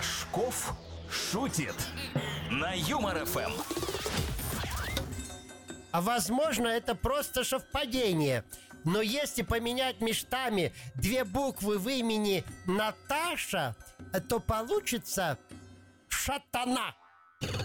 Рожков шутит на Юмор ФМ. А возможно, это просто совпадение. Но если поменять местами две буквы в имени Наташа, то получится шатана.